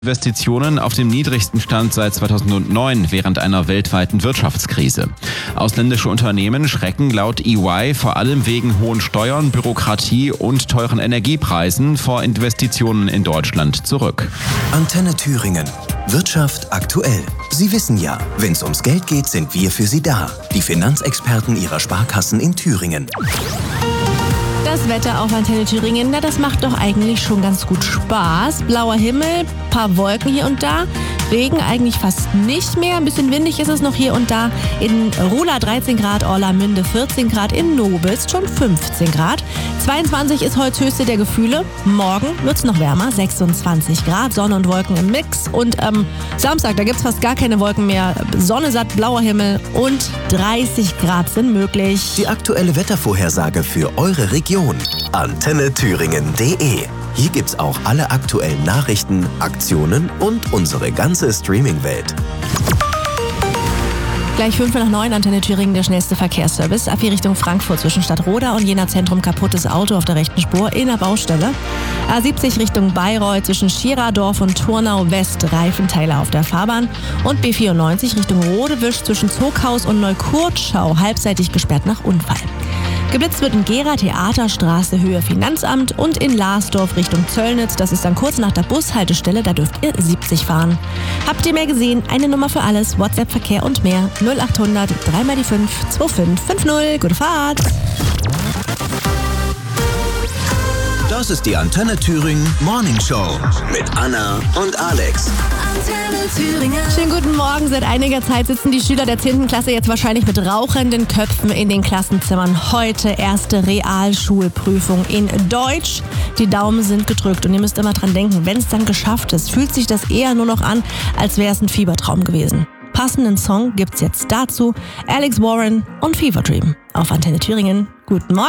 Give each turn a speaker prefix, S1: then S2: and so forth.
S1: Investitionen auf dem niedrigsten Stand seit 2009 während einer weltweiten Wirtschaftskrise. Ausländische Unternehmen schrecken laut EY vor allem wegen hohen Steuern, Bürokratie und teuren Energiepreisen vor Investitionen in Deutschland zurück.
S2: Antenne Thüringen. Wirtschaft aktuell. Sie wissen ja, wenn es ums Geld geht, sind wir für Sie da. Die Finanzexperten Ihrer Sparkassen in Thüringen.
S3: Das Wetter auf Antenne Thüringen, das macht doch eigentlich schon ganz gut Spaß. Blauer Himmel, paar Wolken hier und da. Regen eigentlich fast nicht mehr. Ein bisschen windig ist es noch hier und da. In Ruhla 13 Grad, Orlamünde 14 Grad, in Nobels schon 15 Grad. 22 ist heute höchste der Gefühle. Morgen wird es noch wärmer, 26 Grad, Sonne und Wolken im Mix. Und Samstag, da gibt es fast gar keine Wolken mehr. Sonne satt, blauer Himmel und 30 Grad sind möglich.
S2: Die aktuelle Wettervorhersage für eure Region. AntenneThüringen.de. Hier gibt's auch alle aktuellen Nachrichten, Aktionen und unsere ganze Streaming-Welt.
S3: Gleich 8:55, Antenne Thüringen, der schnellste Verkehrsservice. Ab hier Richtung Frankfurt zwischen Stadtroda und Jena Zentrum kaputtes Auto auf der rechten Spur in der Baustelle. A70 Richtung Bayreuth zwischen Schieradorf und Turnau West, Reifenteile auf der Fahrbahn. Und B94 Richtung Rodewisch zwischen Zoghaus und Neukurtschau, halbseitig gesperrt nach Unfall. Geblitzt wird in Gera, Theaterstraße, Höhe Finanzamt und in Larsdorf Richtung Zöllnitz. Das ist dann kurz nach der Bushaltestelle, da dürft ihr 70 fahren. Habt ihr mehr gesehen? Eine Nummer für alles, WhatsApp-Verkehr und mehr. 0800 3x5 2550. Gute Fahrt!
S2: Das ist die Antenne Thüringen Morning Show mit Anna und Alex.
S3: Antenne Thüringen. Schönen guten Morgen. Seit einiger Zeit sitzen die Schüler der 10. Klasse jetzt wahrscheinlich mit rauchenden Köpfen in den Klassenzimmern. Heute erste Realschulprüfung in Deutsch. Die Daumen sind gedrückt und ihr müsst immer dran denken, wenn es dann geschafft ist, fühlt sich das eher nur noch an, als wäre es ein Fiebertraum gewesen. Passenden Song gibt's jetzt dazu. Alex Warren und Fever Dream auf Antenne Thüringen. Guten Morgen.